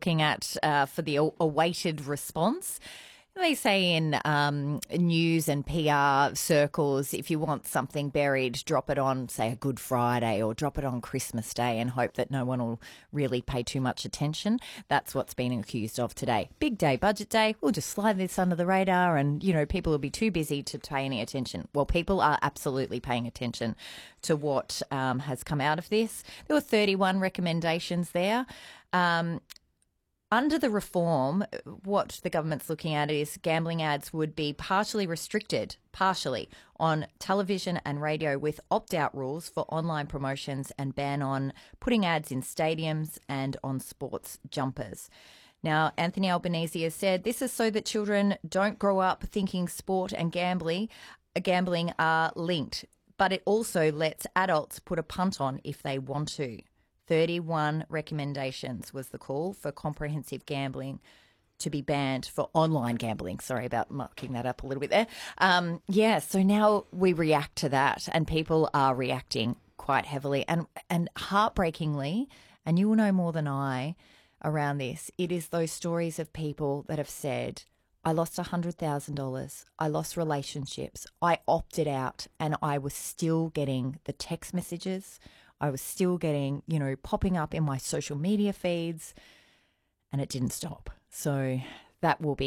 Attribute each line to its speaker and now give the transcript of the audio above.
Speaker 1: looking at for the awaited response. They say in news and PR circles, if you want something buried, drop it on, say, a Good Friday or drop it on Christmas Day and hope that no one will really pay too much attention. That's what's been accused of today. Big day, budget day, we'll just slide this under the radar and, people will be too busy to pay any attention. Well, people are absolutely paying attention to what has come out of this. There were 31 recommendations there. Under the reform, what the government's looking at is gambling ads would be partially restricted, on television and radio with opt-out rules for online promotions and ban on putting ads in stadiums and on sports jumpers. Now, Anthony Albanese has said this is so that children don't grow up thinking sport and gambling are linked, but it also lets adults put a punt on if they want to. 31 recommendations was the call for comprehensive gambling to be banned for online gambling. Sorry about mucking that up a little bit there. So now we react to that and people are reacting quite heavily and heartbreakingly, and you will know more than I around this, it is those stories of people that have said, I lost $100,000. I lost relationships. I opted out and I was still getting the text messages. I was still getting, popping up in my social media feeds and it didn't stop. So that will be